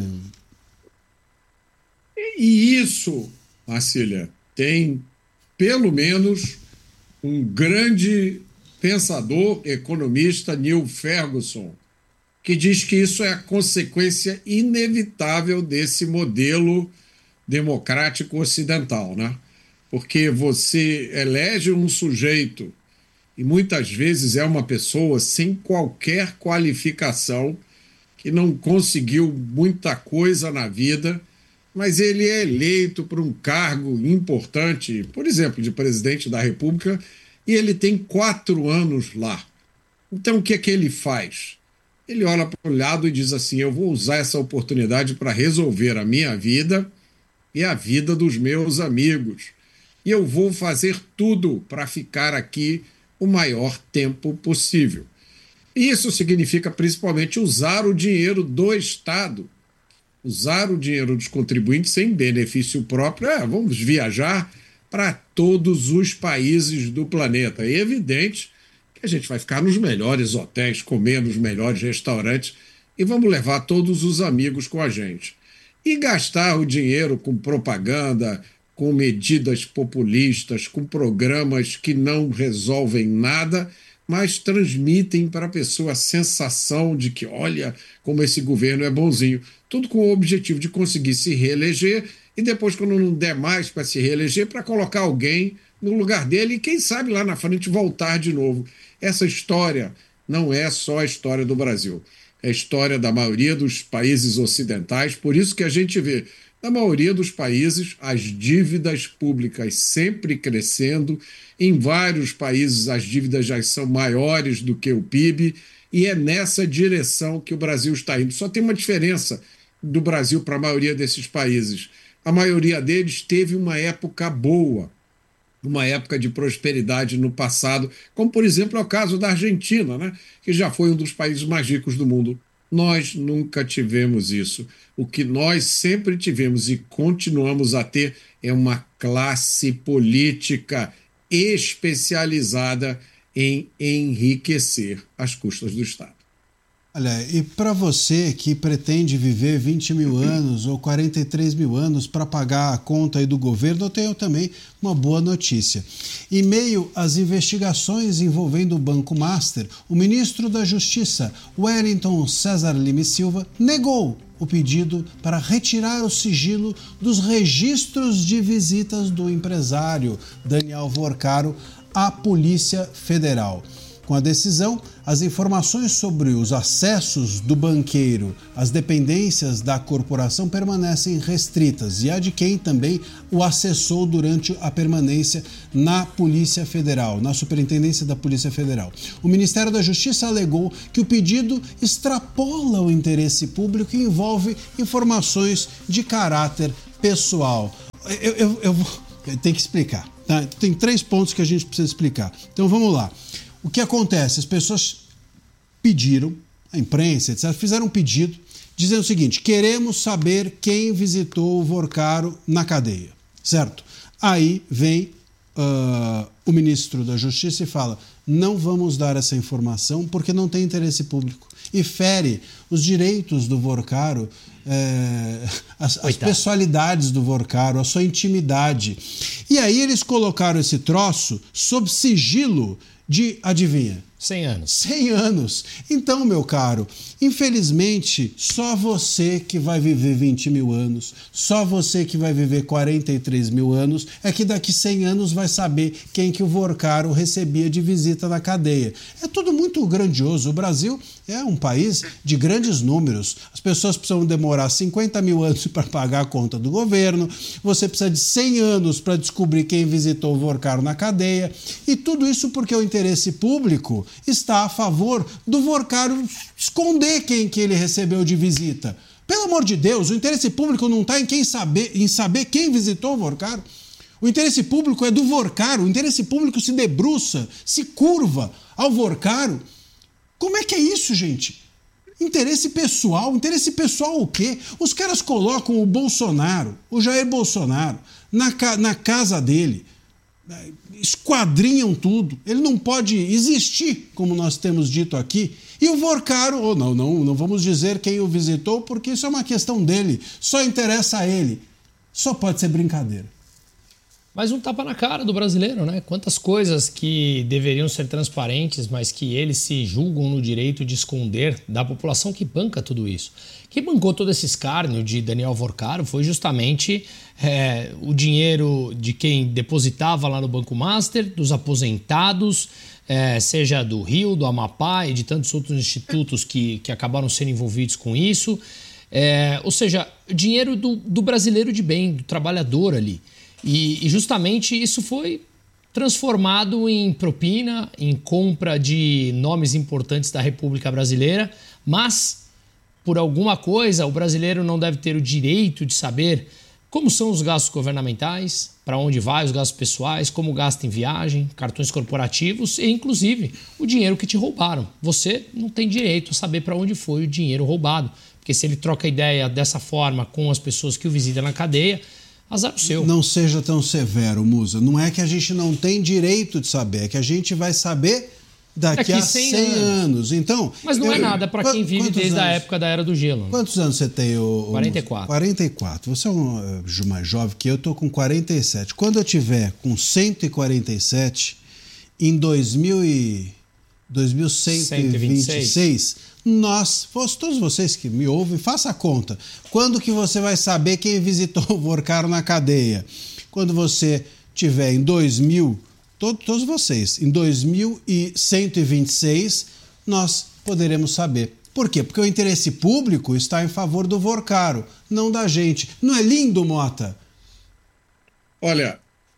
Speaker 2: E isso, Marcília, tem pelo menos um grande pensador, economista, Neil Ferguson, que diz que isso é a consequência inevitável desse modelo democrático ocidental, né? Porque você elege um sujeito e muitas vezes é uma pessoa sem qualquer qualificação, que não conseguiu muita coisa na vida, mas ele é eleito para um cargo importante, por exemplo, de presidente da República, e ele tem quatro anos lá. Então o que é que ele faz? Ele olha para o lado e diz assim, eu vou usar essa oportunidade para resolver a minha vida e a vida dos meus amigos. E eu vou fazer tudo para ficar aqui o maior tempo possível. Isso significa principalmente usar o dinheiro do Estado, usar o dinheiro dos contribuintes sem benefício próprio. É, vamos viajar para todos os países do planeta. É evidente que a gente vai ficar nos melhores hotéis, comer nos melhores restaurantes e vamos levar todos os amigos com a gente. E gastar o dinheiro com propaganda, com medidas populistas, com programas que não resolvem nada, mas transmitem para a pessoa a sensação de que, olha, como esse governo é bonzinho. Tudo com o objetivo de conseguir se reeleger e depois, quando não der mais para se reeleger, para colocar alguém no lugar dele e, quem sabe, lá na frente voltar de novo. Essa história não é só a história do Brasil. É a história da maioria dos países ocidentais, por isso que a gente vê, na maioria dos países, as dívidas públicas sempre crescendo. Em vários países, as dívidas já são maiores do que o P I B, e é nessa direção que o Brasil está indo. Só tem uma diferença do Brasil para a maioria desses países. A maioria deles teve uma época boa, uma época de prosperidade no passado, como, por exemplo, é o caso da Argentina, né? Que já foi um dos países mais ricos do mundo. Nós nunca tivemos isso. O que nós sempre tivemos e continuamos a ter é uma classe política especializada em enriquecer às custas do Estado.
Speaker 3: Olha, e para você que pretende viver vinte mil anos ou quarenta e três mil anos para pagar a conta aí do governo, eu tenho também uma boa notícia. Em meio às investigações envolvendo o Banco Master, o ministro da Justiça, Wellington César Lima Silva, negou o pedido para retirar o sigilo dos registros de visitas do empresário Daniel Vorcaro à Polícia Federal. Com a decisão, as informações sobre os acessos do banqueiro às dependências da corporação permanecem restritas e a de quem também o acessou durante a permanência na Polícia Federal, na Superintendência da Polícia Federal. O Ministério da Justiça alegou que o pedido extrapola o interesse público e envolve informações de caráter pessoal. Eu, eu, eu, eu tenho que explicar, tá? Tem três pontos que a gente precisa explicar. Então vamos lá. O que acontece? As pessoas pediram, a imprensa, etcétera, fizeram um pedido dizendo o seguinte: queremos saber quem visitou o Vorcaro na cadeia, certo? Aí vem uh, o ministro da Justiça e fala: não vamos dar essa informação porque não tem interesse público. E fere os direitos do Vorcaro, é, as, as pessoalidades do Vorcaro, a sua intimidade. E aí eles colocaram esse troço sob sigilo de, adivinha?
Speaker 4: cem anos.
Speaker 3: cem anos. Então, meu caro, infelizmente, só você que vai viver vinte mil anos, só você que vai viver quarenta e três mil anos, é que daqui cem anos vai saber quem que o Vorcaro recebia de visita na cadeia. É tudo muito grandioso. O Brasil é um país de grandes números. As pessoas precisam demorar cinquenta mil anos para pagar a conta do governo, você precisa de cem anos para descobrir quem visitou o Vorcaro na cadeia, e tudo isso porque o interesse público está a favor do Vorcaro esconder quem que ele recebeu de visita. Pelo amor de Deus, o interesse público não está em, quem saber, em saber quem visitou o Vorcaro. O interesse público é do Vorcaro, o interesse público se debruça, se curva ao Vorcaro. Como é que é isso, gente? Interesse pessoal? Interesse pessoal o quê? Os caras colocam o Bolsonaro, o Jair Bolsonaro, na, ca- na casa dele, esquadrinham tudo. Ele não pode existir, como nós temos dito aqui. E o Vorcaro, ou oh, não, não, não vamos dizer quem o visitou, porque isso é uma questão dele. Só interessa a ele. Só pode ser brincadeira.
Speaker 4: Mas um tapa na cara do brasileiro, né? Quantas coisas que deveriam ser transparentes, mas que eles se julgam no direito de esconder da população que banca tudo isso. Quem bancou todo esse escárnio de Daniel Vorcaro foi justamente é, o dinheiro de quem depositava lá no Banco Master, dos aposentados, é, seja do Rio, do Amapá e de tantos outros institutos que, que acabaram sendo envolvidos com isso. É, ou seja, dinheiro do, do brasileiro de bem, do trabalhador ali. E, e justamente isso foi transformado em propina, em compra de nomes importantes da República Brasileira, mas, por alguma coisa, o brasileiro não deve ter o direito de saber como são os gastos governamentais, para onde vai os gastos pessoais, como gasta em viagem, cartões corporativos e, inclusive, o dinheiro que te roubaram. Você não tem direito a saber para onde foi o dinheiro roubado, porque se ele troca ideia dessa forma com as pessoas que o visitam na cadeia, azar o seu.
Speaker 3: Não seja tão severo, Musa. Não é que a gente não tem direito de saber, é que a gente vai saber daqui, daqui a cem anos. anos. Então,
Speaker 4: mas não eu, é nada para quem vive desde anos? a época da Era do Gelo.
Speaker 3: Quantos anos você tem? O, o
Speaker 4: quarenta e quatro.
Speaker 3: quarenta e quatro. Você é um mais jovem que eu, estou com quarenta e sete. Quando eu tiver com cento e quarenta e sete, em dois mil e cento e vinte e seis, nós, todos vocês que me ouvem, faça a conta. Quando que você vai saber quem visitou o Vorcaro na cadeia? Quando você tiver em dois mil, todos, todos vocês, em dois mil cento e vinte e seis, nós poderemos saber. Por quê? Porque o interesse público está em favor do Vorcaro, não da gente. Não é lindo, Mota?
Speaker 2: Olha,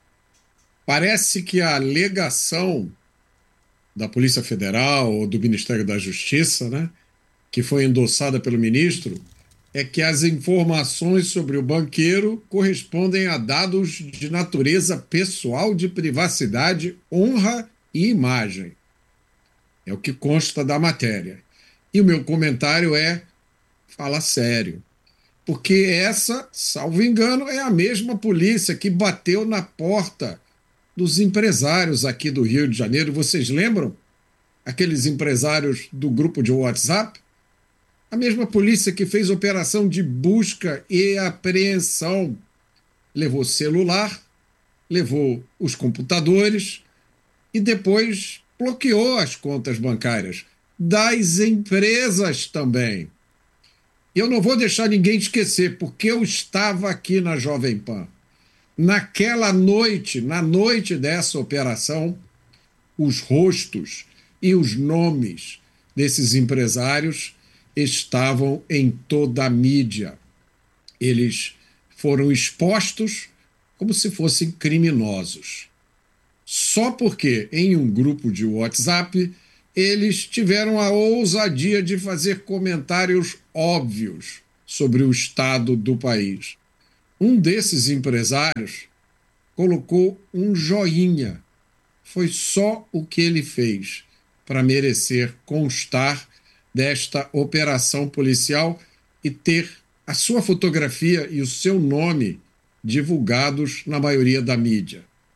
Speaker 2: parece que a alegação da Polícia Federal ou do Ministério da Justiça, né, que foi endossada pelo ministro, é que as informações sobre o banqueiro correspondem a dados de natureza pessoal, de privacidade, honra e imagem. É o que consta da matéria. E o meu comentário é: fala sério. Porque essa, salvo engano, é a mesma polícia que bateu na porta dos empresários aqui do Rio de Janeiro. Vocês lembram? Aqueles empresários do grupo de WhatsApp? A mesma polícia que fez operação de busca e apreensão. Levou celular, levou os computadores e depois bloqueou as contas bancárias das empresas também. Eu não vou deixar ninguém esquecer, porque eu estava aqui na Jovem Pan. Naquela noite, na noite dessa operação, os rostos e os nomes desses empresários estavam em toda a mídia. Eles foram expostos como se fossem criminosos. Só porque, em um grupo de WhatsApp, eles tiveram a ousadia de fazer comentários óbvios sobre o estado do país. Um desses empresários colocou um joinha. Foi só o que ele fez para merecer constar desta operação policial e ter a sua fotografia e o seu nome divulgados na maioria da mídia.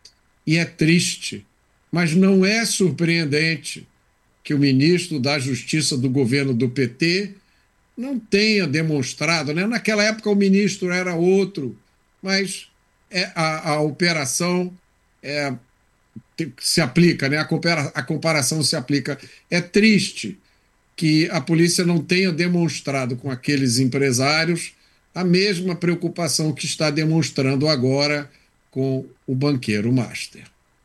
Speaker 2: E é triste, mas não é surpreendente que o ministro da Justiça do governo do P T não tenha demonstrado, né? Naquela época o ministro era outro, mas é, a, a operação é, se aplica, né? a, compara, a comparação se aplica. É triste que a polícia não tenha demonstrado com aqueles empresários a mesma preocupação que está demonstrando agora com o banqueiro Master.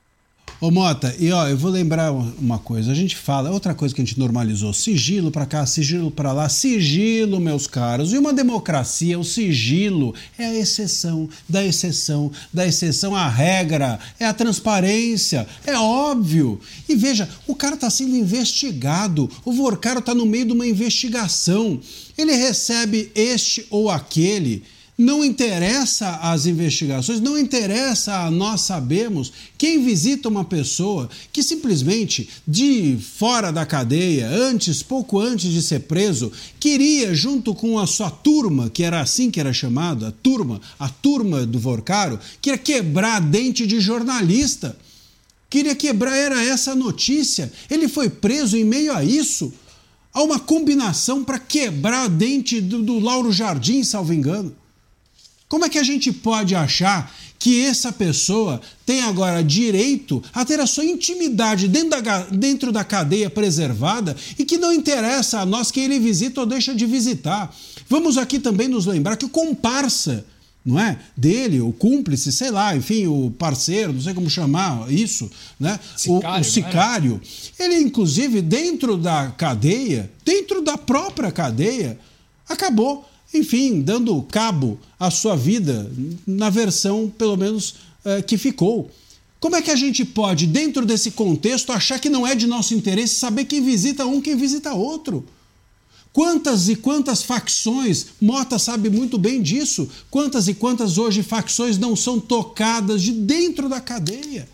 Speaker 3: Ô Mota, e ó, eu vou lembrar uma coisa, a gente fala, outra coisa que a gente normalizou, sigilo pra cá, sigilo pra lá, sigilo, meus caros, e uma democracia, o sigilo é a exceção da exceção da exceção à regra, é a transparência, é óbvio. E veja, o cara tá sendo investigado, o Vorcaro tá no meio de uma investigação, ele recebe este ou aquele. Não interessa as investigações, não interessa a nós sabermos quem visita uma pessoa que simplesmente de fora da cadeia, antes, pouco antes de ser preso, queria, junto com a sua turma, que era assim que era chamada, a turma, a turma do Vorcaro, queria quebrar dente de jornalista. Queria quebrar, era essa a notícia. Ele foi preso em meio a isso. Há uma combinação para quebrar dente do, do Lauro Jardim, salvo engano. Como é que a gente pode achar que essa pessoa tem agora direito a ter a sua intimidade dentro da, dentro da cadeia preservada e que não interessa a nós quem ele visita ou deixa de visitar? Vamos aqui também nos lembrar que o comparsa, não é? Dele, o cúmplice, sei lá, enfim, o parceiro, não sei como chamar isso, né? Sicário, o, o sicário, ele inclusive dentro da cadeia, dentro da própria cadeia, acabou, enfim, dando cabo à sua vida na versão, pelo menos, é, que ficou. Como é que a gente pode, dentro desse contexto, achar que não é de nosso interesse saber quem visita um, quem visita outro? Quantas e quantas facções, Mota sabe muito bem disso, quantas e quantas hoje facções não são tocadas de dentro da cadeia?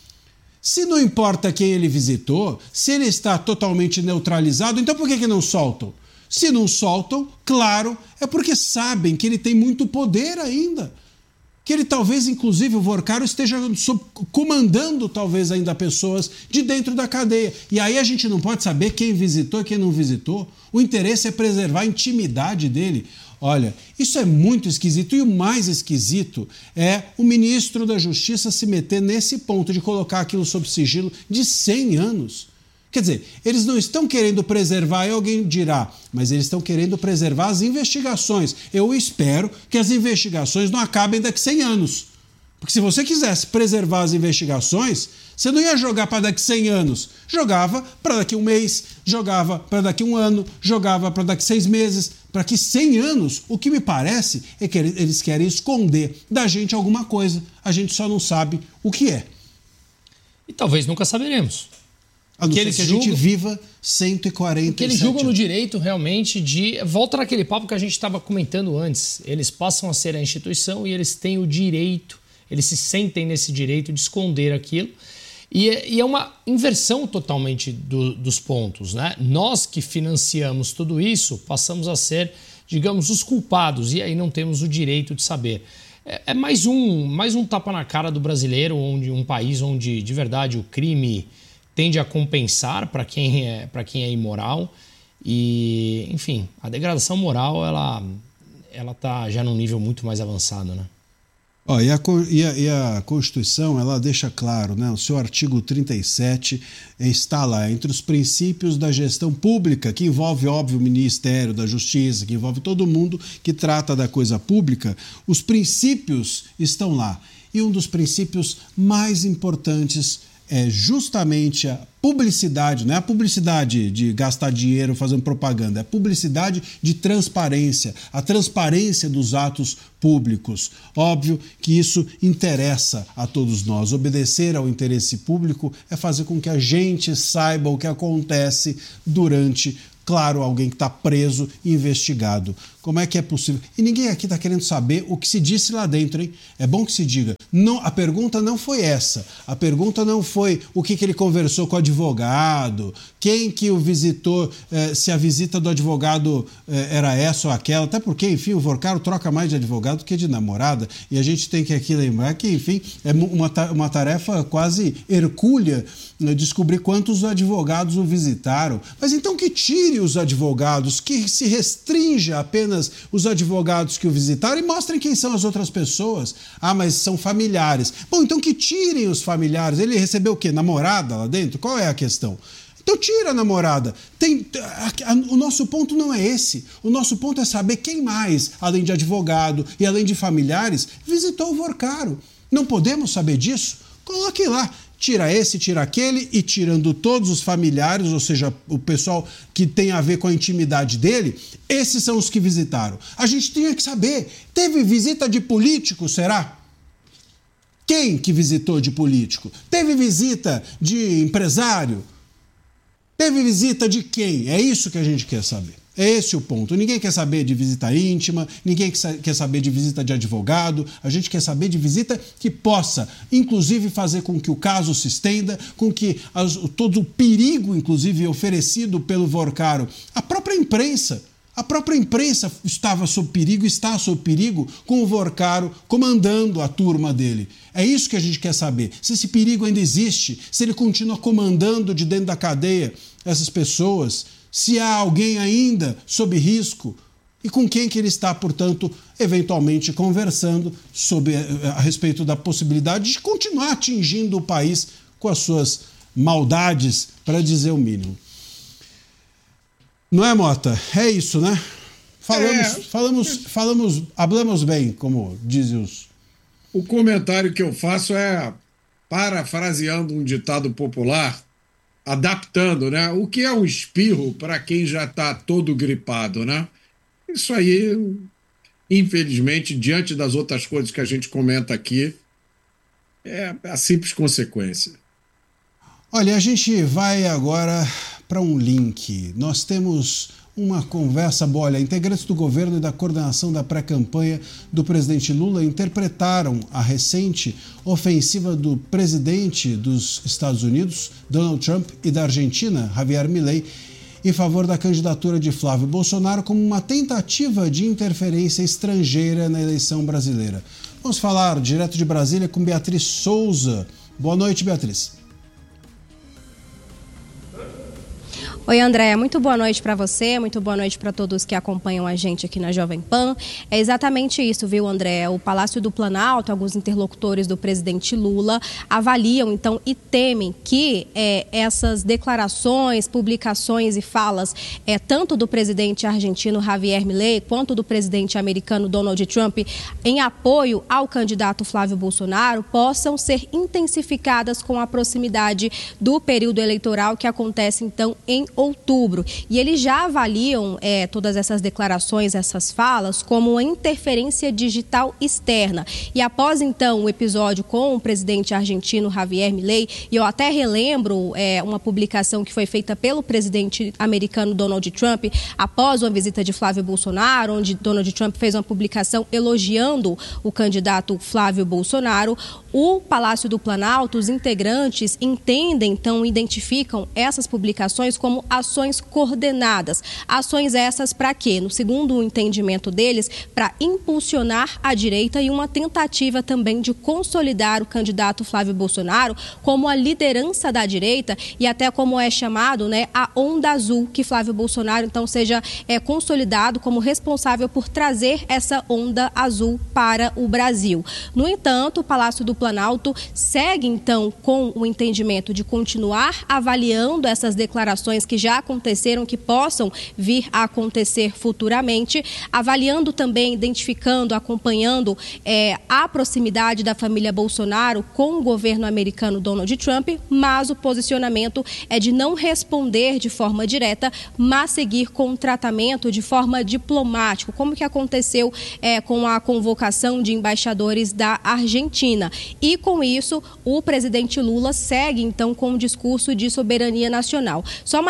Speaker 3: Se não importa quem ele visitou, se ele está totalmente neutralizado, então por que que não soltam? Se não soltam, claro, é porque sabem que ele tem muito poder ainda. Que ele talvez, inclusive, o Vorcaro esteja comandando talvez ainda pessoas de dentro da cadeia. E aí a gente não pode saber quem visitou e quem não visitou. O interesse é preservar a intimidade dele. Olha, isso é muito esquisito. E o mais esquisito é o ministro da Justiça se meter nesse ponto de colocar aquilo sob sigilo de cem anos. Quer dizer, eles não estão querendo preservar, e alguém dirá, mas eles estão querendo preservar as investigações. Eu espero que as investigações não acabem daqui a cem anos. Porque se você quisesse preservar as investigações, você não ia jogar para daqui a cem anos. Jogava para daqui a um mês, jogava para daqui a um ano, jogava para daqui a seis meses. Para que cem anos, o que me parece é que eles querem esconder da gente alguma coisa. A gente só não sabe o que é.
Speaker 4: E talvez nunca saberemos.
Speaker 3: A não ser que a gente viva cento e quarenta e sete.
Speaker 4: Porque eles julgam no direito realmente de... Volta naquele papo que a gente estava comentando antes. Eles passam a ser a instituição e eles têm o direito, eles se sentem nesse direito de esconder aquilo. E é, e é uma inversão totalmente do, dos pontos, né? Nós que financiamos tudo isso passamos a ser, digamos, os culpados. E aí não temos o direito de saber. É, é mais, um, mais um tapa na cara do brasileiro, onde um país onde, de verdade, o crime tende a compensar para quem é, para quem é imoral e, enfim, a degradação moral ela ela tá já num nível muito mais avançado, né?
Speaker 3: Ó, e, a, e, a, e a Constituição ela deixa claro, né? O seu artigo trinta e sete está lá entre os princípios da gestão pública, que envolve, óbvio, o Ministério da Justiça, que envolve todo mundo que trata da coisa pública. Os princípios estão lá e um dos princípios mais importantes é justamente a publicidade, não é a publicidade de gastar dinheiro fazendo propaganda, é a publicidade de transparência, a transparência dos atos públicos. Óbvio que isso interessa a todos nós. Obedecer ao interesse público é fazer com que a gente saiba o que acontece durante, claro, alguém que está preso e investigado. Como é que é possível? E ninguém aqui está querendo saber o que se disse lá dentro, hein? É bom que se diga. Não, a pergunta não foi essa. A pergunta não foi o que, que ele conversou com o advogado, quem que o visitou, eh, se a visita do advogado eh, era essa ou aquela. Até porque, enfim, o Vorcaro troca mais de advogado do que de namorada. E a gente tem que aqui lembrar que, enfim, é uma, uma tarefa quase hercúlea, né, descobrir quantos advogados o visitaram. Mas então que tire os advogados, que se restrinja apenas os advogados que o visitaram e mostrem quem são as outras pessoas. Ah, mas são familiares. Bom, então que tirem os familiares. Ele recebeu o quê? Namorada lá dentro? Qual é a questão? Então tira a namorada. Tem, a, a, o nosso ponto não é esse. O nosso ponto é saber quem mais, além de advogado e além de familiares, visitou o Vorcaro. Não podemos saber disso? Coloque lá. Tira esse, tira aquele, e tirando todos os familiares, ou seja, o pessoal que tem a ver com a intimidade dele, esses são os que visitaram. A gente tinha que saber, teve visita de político, será? Quem que visitou de político? Teve visita de empresário? Teve visita de quem? É isso que a gente quer saber. É esse o ponto. Ninguém quer saber de visita íntima, ninguém quer saber de visita de advogado, a gente quer saber de visita que possa, inclusive, fazer com que o caso se estenda, com que as, todo o perigo, inclusive, oferecido pelo Vorcaro, a própria imprensa, a própria imprensa estava sob perigo, está sob perigo, com o Vorcaro comandando a turma dele. É isso que a gente quer saber. Se esse perigo ainda existe, se ele continua comandando de dentro da cadeia essas pessoas, se há alguém ainda sob risco e com quem que ele está, portanto, eventualmente conversando sobre, a, a respeito da possibilidade de continuar atingindo o país com as suas maldades, para dizer o mínimo. Não é, Mota? É isso, né? Falamos, é... falamos, falamos, hablamos bem, como dizem os...
Speaker 2: O comentário que eu faço é, parafraseando um ditado popular, adaptando, né? O que é um espirro para quem já está todo gripado, né? Isso aí, infelizmente, diante das outras coisas que a gente comenta aqui, é a simples consequência.
Speaker 3: Olha, a gente vai agora para um link. Nós temos uma conversa boa. Olha, integrantes do governo e da coordenação da pré-campanha do presidente Lula interpretaram a recente ofensiva do presidente dos Estados Unidos, Donald Trump, e da Argentina, Javier Milei, em favor da candidatura de Flávio Bolsonaro como uma tentativa de interferência estrangeira na eleição brasileira. Vamos falar direto de Brasília com Beatriz Souza. Boa noite, Beatriz.
Speaker 9: Oi, André, muito boa noite para você, muito boa noite para todos que acompanham a gente aqui na Jovem Pan. É exatamente isso, viu, André? O Palácio do Planalto, alguns interlocutores do presidente Lula avaliam, então, e temem que é, essas declarações, publicações e falas, é, tanto do presidente argentino Javier Milei, quanto do presidente americano Donald Trump, em apoio ao candidato Flávio Bolsonaro, possam ser intensificadas com a proximidade do período eleitoral que acontece, então, em outubro. E eles já avaliam é, todas essas declarações, essas falas, como uma interferência digital externa. E após, então, o episódio com o presidente argentino Javier Milei, e eu até relembro é, uma publicação que foi feita pelo presidente americano Donald Trump, após uma visita de Flávio Bolsonaro, onde Donald Trump fez uma publicação elogiando o candidato Flávio Bolsonaro. O Palácio do Planalto, os integrantes entendem, então, identificam essas publicações como ações coordenadas. Ações essas para quê? No segundo o entendimento deles, para impulsionar a direita e uma tentativa também de consolidar o candidato Flávio Bolsonaro como a liderança da direita e até como é chamado, né, a onda azul, que Flávio Bolsonaro, então, seja é, consolidado como responsável por trazer essa onda azul para o Brasil. No entanto, o Palácio do Planalto segue, então, com o entendimento de continuar avaliando essas declarações que já aconteceram, que possam vir a acontecer futuramente, avaliando também, identificando, acompanhando é, a proximidade da família Bolsonaro com o governo americano Donald Trump, mas o posicionamento é de não responder de forma direta, mas seguir com o tratamento de forma diplomática, como que aconteceu é, com a convocação de embaixadores da Argentina. E com isso, o presidente Lula segue então com um discurso de soberania nacional. Só mais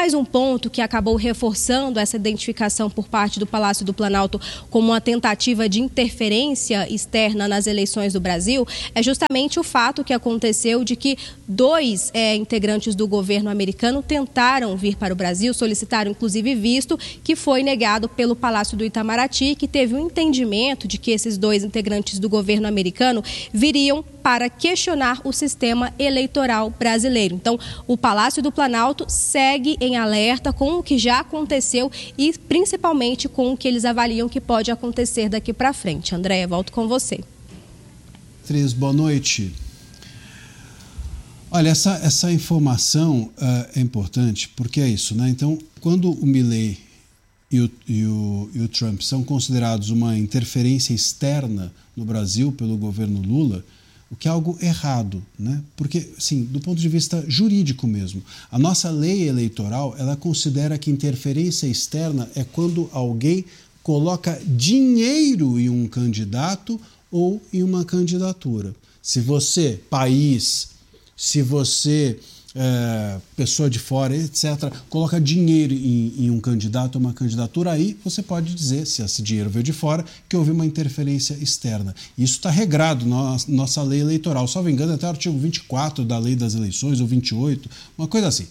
Speaker 9: mais um ponto que acabou reforçando essa identificação por parte do Palácio do Planalto como uma tentativa de interferência externa nas eleições do Brasil é justamente o fato que aconteceu de que dois é, integrantes do governo americano tentaram vir para o Brasil, solicitaram inclusive visto, que foi negado pelo Palácio do Itamaraty, que teve um entendimento de que esses dois integrantes do governo americano viriam para questionar o sistema eleitoral brasileiro. Então, o Palácio do Planalto segue em alerta com o que já aconteceu e principalmente com o que eles avaliam que pode acontecer daqui para frente. Andréia, volto com você.
Speaker 3: Cris, boa noite. Olha, essa, essa informação uh, é importante porque é isso, né? Então, quando o Milei e o, e, o, e o Trump são considerados uma interferência externa no Brasil pelo governo Lula, o que é algo errado, né? Porque, assim, do ponto de vista jurídico mesmo, a nossa lei eleitoral, ela considera que interferência externa é quando alguém coloca dinheiro em um candidato ou em uma candidatura. Se você, país, se você, é, pessoa de fora, etcétera, coloca dinheiro em, em um candidato ou uma candidatura, aí você pode dizer, se esse dinheiro veio de fora, que houve uma interferência externa. Isso está regrado na nossa lei eleitoral. Só me engano, até o artigo vinte e quatro da lei das eleições, ou vinte e oito, uma coisa assim.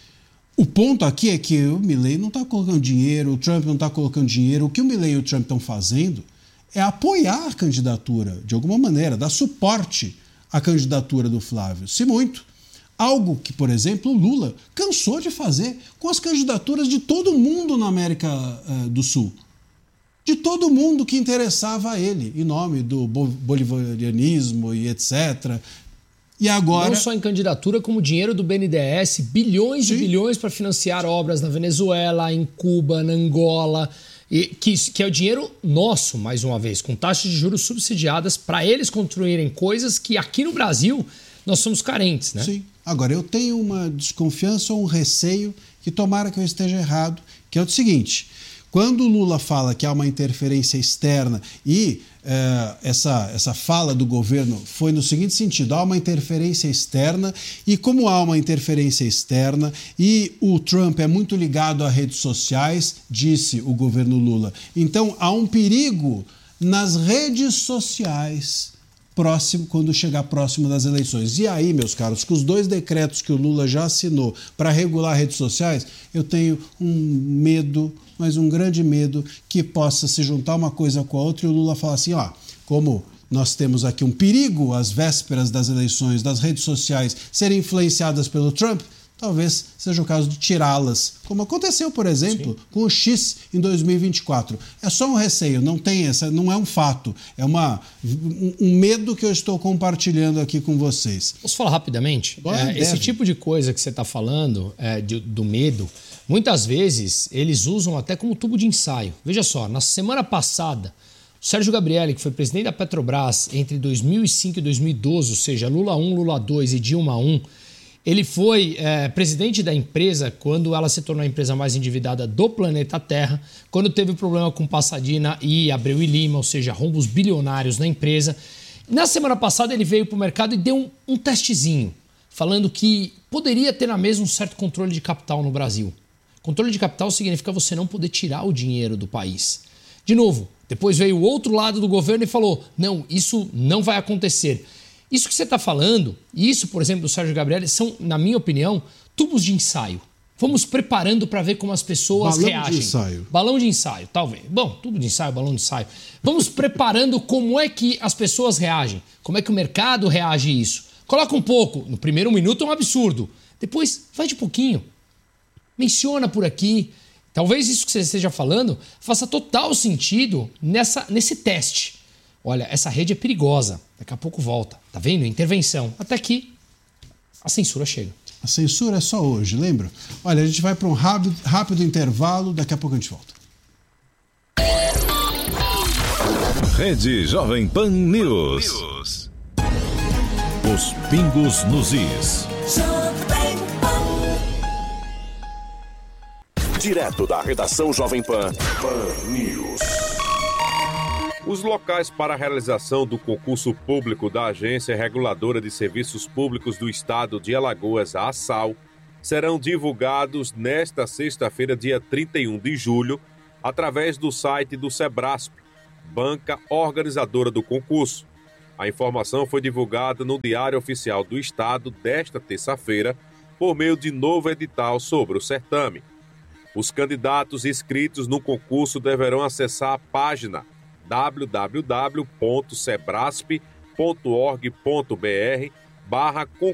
Speaker 3: O ponto aqui é que o Milei não está colocando dinheiro, o Trump não está colocando dinheiro. O que o Milei e o Trump estão fazendo é apoiar a candidatura, de alguma maneira, dar suporte à candidatura do Flávio, se muito. Algo que, por exemplo, o Lula cansou de fazer com as candidaturas de todo mundo na América uh, do Sul. De todo mundo que interessava a ele, em nome do bolivarianismo e etcétera. E agora...
Speaker 4: Não só em candidatura, como dinheiro do B N D E S, bilhões Sim. e bilhões para financiar obras na Venezuela, em Cuba, na Angola, e que, que é o dinheiro nosso, mais uma vez, com taxas de juros subsidiadas para eles construírem coisas que aqui no Brasil nós somos carentes, né?
Speaker 3: Sim. Agora, eu tenho uma desconfiança ou um receio, que tomara que eu esteja errado, que é o seguinte: quando o Lula fala que há uma interferência externa e eh, essa, essa fala do governo foi no seguinte sentido: há uma interferência externa, e como há uma interferência externa e o Trump é muito ligado a redes sociais, disse o governo Lula, então há um perigo nas redes sociais próximo, quando chegar próximo das eleições. E aí, meus caros, com os dois decretos que o Lula já assinou para regular redes sociais, eu tenho um medo, mas um grande medo, que possa se juntar uma coisa com a outra e o Lula falar assim, ó, como nós temos aqui um perigo às vésperas das eleições, das redes sociais serem influenciadas pelo Trump, talvez seja o caso de tirá-las, como aconteceu, por exemplo, Sim. com o X em dois mil e vinte e quatro. É só um receio, não tem essa, não é um fato, é uma, um, um medo que eu estou compartilhando aqui com vocês.
Speaker 4: Posso falar rapidamente? É, esse tipo de coisa que você está falando, é, de, do medo, muitas vezes eles usam até como tubo de ensaio. Veja só, na semana passada, o Sérgio Gabrielli, que foi presidente da Petrobras entre dois mil e cinco e dois mil e doze, ou seja, Lula um, Lula dois e Dilma um, ele foi é, presidente da empresa quando ela se tornou a empresa mais endividada do planeta Terra, quando teve problema com Passadina e Abreu e Lima, ou seja, rombos bilionários na empresa. Na semana passada ele veio para o mercado e deu um, um testezinho, falando que poderia ter na mesa um certo controle de capital no Brasil. Controle de capital significa você não poder tirar o dinheiro do país. De novo, depois veio o outro lado do governo e falou, não, isso não vai acontecer. Isso que você está falando, e isso, por exemplo, do Sérgio Gabrielli, são, na minha opinião, tubos de ensaio. Vamos preparando para ver como as pessoas
Speaker 3: balão
Speaker 4: reagem.
Speaker 3: Balão de ensaio.
Speaker 4: Balão de ensaio, talvez. Bom, tubo de ensaio, balão de ensaio. Vamos preparando como é que as pessoas reagem, como é que o mercado reage a isso. Coloca um pouco, no primeiro minuto é um absurdo. Depois, vai de pouquinho. Menciona por aqui. Talvez isso que você esteja falando faça total sentido nessa, nesse teste. Olha, essa rede é perigosa, daqui a pouco volta. Tá vendo? Intervenção. Até que a censura chega.
Speaker 3: A censura é só hoje, lembra? Olha, a gente vai para um rápido, rápido intervalo, daqui a pouco a gente volta.
Speaker 1: Rede Jovem Pan News. Os pingos nos is.
Speaker 6: Direto da redação Jovem Pan, Pan News.
Speaker 7: Os locais para a realização do concurso público da Agência Reguladora de Serviços Públicos do Estado de Alagoas, a ASAL, serão divulgados nesta sexta-feira, dia trinta e um de julho, através do site do Sebrasp, banca organizadora do concurso. A informação foi divulgada no Diário Oficial do Estado desta terça-feira, por meio de novo edital sobre o certame. Os candidatos inscritos no concurso deverão acessar a página w w w ponto sebrasp ponto org ponto b r barra